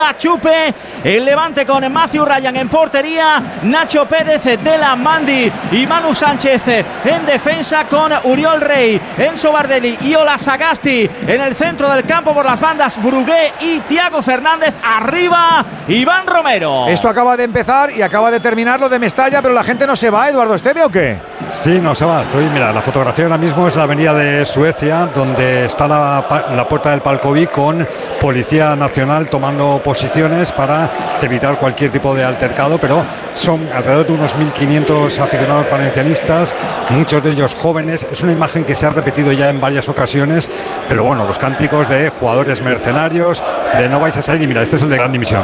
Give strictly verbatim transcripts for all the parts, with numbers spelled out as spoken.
Chupe, el Levante con Matthew Ryan en portería, Nacho Pérez, Dela Mandi y Manu Sánchez en defensa con Uriol Rey, Enzo Bardelli y Ola Sagasti en el centro del campo por las bandas, Brugué y Thiago Fernández, arriba Iván Romero. Esto acaba de empezar y acaba de terminar lo de Mestalla, pero la gente no se va, Eduardo Esteve, ¿o qué? Sí, no se va. Estoy, mira, la fotografía ahora mismo es la avenida de Suecia, donde está la, la puerta del Palcoví con Policía Nacional tomando posiciones para evitar cualquier tipo de altercado, pero son alrededor de unos mil quinientos aficionados valencianistas, muchos de ellos jóvenes. Es una imagen que se ha repetido ya en varias ocasiones, pero bueno, los cánticos de jugadores mercenarios, de no vais a salir, y mira, este es el de gran dimisión.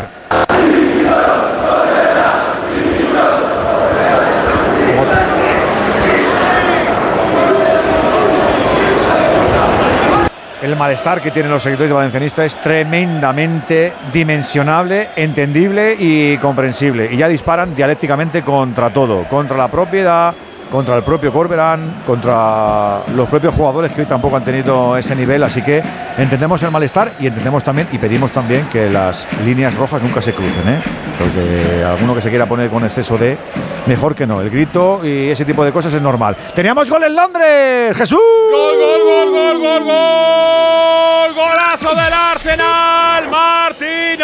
El malestar que tienen los seguidores de Valencianista es tremendamente dimensionable, entendible y comprensible. Y ya disparan dialécticamente contra todo, contra la propiedad, contra el propio Corberán, contra los propios jugadores que hoy tampoco han tenido ese nivel. Así que entendemos el malestar y entendemos también y pedimos también que las líneas rojas nunca se crucen, ¿eh? Los de alguno que se quiera poner con exceso de, mejor que no. El grito y ese tipo de cosas es normal. ¡Teníamos gol en Londres! ¡Jesús! ¡Gol, gol, gol, gol, gol, gol! ¡Golazo del Arsenal! ¡Martín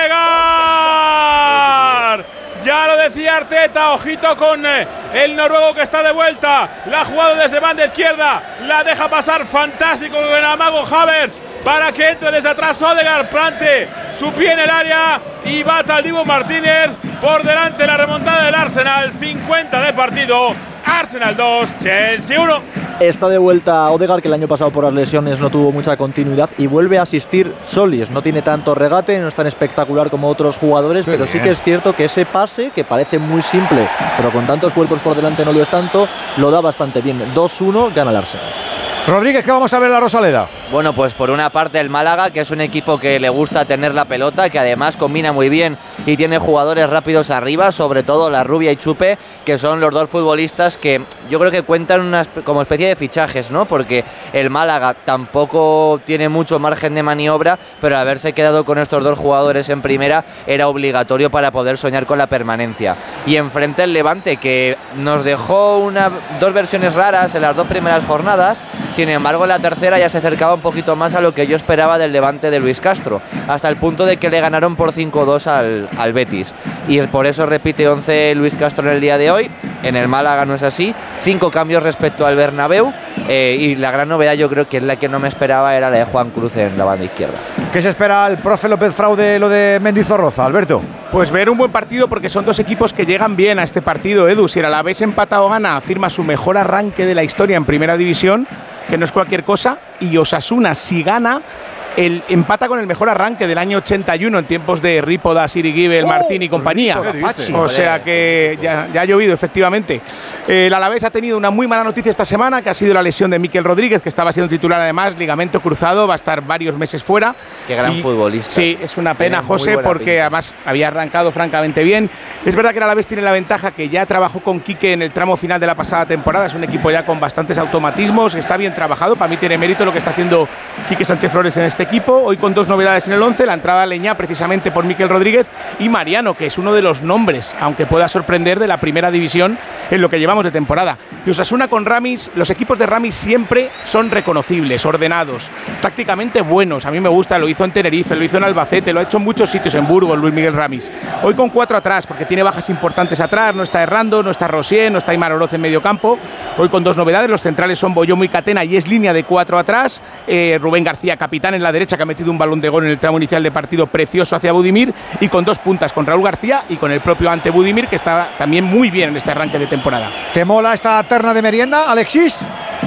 Odegaard! Ya lo decía Arteta, ojito con el noruego que está de vuelta. La ha jugado desde banda izquierda, la deja pasar fantástico con el amago Havertz para que entre desde atrás Odegaard, plante su pie en el área y bata al Dibu Martínez. Por delante la remontada del Arsenal, cincuenta de partido. Arsenal dos, Chelsea uno. Está de vuelta Odegaard, que el año pasado por las lesiones no tuvo mucha continuidad, y vuelve a asistir Solis. No tiene tanto regate, no es tan espectacular como otros jugadores, Qué pero bien. Sí que es cierto que ese pase, que parece muy simple, pero con tantos cuerpos por delante no lo es tanto, lo da bastante bien. dos uno, gana el Arsenal. Rodríguez, ¿qué vamos a ver en la Rosaleda? Bueno, pues por una parte el Málaga, que es un equipo que le gusta tener la pelota, que además combina muy bien y tiene jugadores rápidos arriba, sobre todo la Rubia y Chupe, que son los dos futbolistas que yo creo que cuentan una, como especie de fichajes, ¿no? Porque el Málaga tampoco tiene mucho margen de maniobra, pero haberse quedado con estos dos jugadores en primera era obligatorio para poder soñar con la permanencia. Y enfrente el Levante, que nos dejó una, dos versiones raras en las dos primeras jornadas. Sin embargo, en la tercera ya se acercaba un poquito más a lo que yo esperaba del Levante de Luis Castro, hasta el punto de que le ganaron por cinco dos al, al Betis. Y por eso repite once Luis Castro en el día de hoy. En el Málaga no es así. Cinco cambios respecto al Bernabéu. Eh, y la gran novedad, yo creo que es la que no me esperaba, era la de Juan Cruz en la banda izquierda. ¿Qué se espera al profe López Fraude, lo de Mendizorroza, Alberto? Pues ver un buen partido, porque son dos equipos que llegan bien a este partido, Edu. Si el Alavés empata o gana, firma su mejor arranque de la historia en Primera División, que no es cualquier cosa, y Osasuna, si gana, el empata con el mejor arranque del año ochenta y uno en tiempos de Rípoda, Siriguibel, oh, Martín y compañía. O sea que ya, ya ha llovido, efectivamente. Eh, el Alavés ha tenido una muy mala noticia esta semana, que ha sido la lesión de Mikel Rodríguez, que estaba siendo titular además, ligamento cruzado, va a estar varios meses fuera. Qué gran y, futbolista. Sí, es una pena, José, porque pinta. Además había arrancado francamente bien. Es verdad que el Alavés tiene la ventaja que ya trabajó con Quique en el tramo final de la pasada temporada, es un equipo ya con bastantes automatismos, está bien trabajado, para mí tiene mérito lo que está haciendo Quique Sánchez Flores en este equipo. Hoy con dos novedades en el once, la entrada a Leñá precisamente por Mikel Rodríguez y Mariano, que es uno de los nombres, aunque pueda sorprender, de la Primera División en lo que llevamos de temporada. Y Osasuna con Ramis, los equipos de Ramis siempre son reconocibles, ordenados, tácticamente buenos. A mí me gusta, lo hizo en Tenerife, lo hizo en Albacete, lo ha hecho en muchos sitios en Burgos, Luis Miguel Ramis. Hoy con cuatro atrás, porque tiene bajas importantes atrás, no está Errando, no está Rosier, no está Aimar Oroz en medio campo. Hoy con dos novedades, los centrales son Boyomo y Catena y es línea de cuatro atrás. Eh, Rubén García, capitán en la derecha, que ha metido un balón de gol en el tramo inicial de partido precioso hacia Budimir, y con dos puntas con Raúl García y con el propio Ante Budimir, que está también muy bien en este arranque de temporada. ¿Te mola esta terna de merienda, Alexis?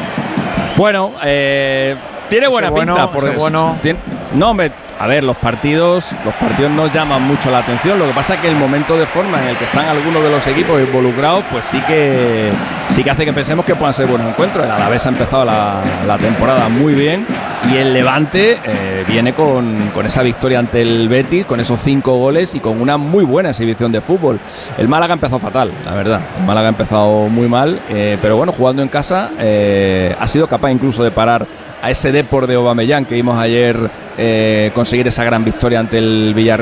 Bueno, eh, tiene buena ese pinta. Bueno, por eso. Bueno. Tiene, no, me, a ver, los partidos, los partidos nos llaman mucho la atención. Lo que pasa es que el momento de forma en el que están algunos de los equipos involucrados, pues sí que sí que hace que pensemos que puedan ser buenos encuentros. El Alavés ha empezado la, la temporada muy bien y el Levante eh, viene con, con esa victoria ante el Betis, con esos cinco goles y con una muy buena exhibición de fútbol. El Málaga ha empezado fatal, la verdad. El Málaga ha empezado muy mal, eh, pero bueno, jugando en casa eh, ha sido capaz incluso de parar a ese Depor de Aubameyang que vimos ayer eh, conseguir esa gran victoria ante el Villarreal.